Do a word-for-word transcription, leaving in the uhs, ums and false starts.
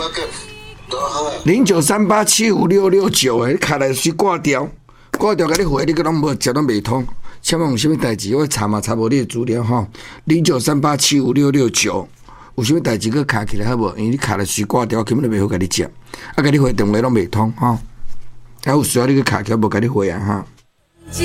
零九三八七五六六九诶，卡来是挂掉，挂掉，甲你回，你个拢无接拢未通。请问有啥物代志？我查嘛查无你的资料吼。零九三八七五六六九，有啥物代志？佮卡起来好无？因为你卡来是挂掉，根本就袂好甲你接，啊，甲你回电话拢未通吼。还有需要你佮卡起来无甲你回啊哈。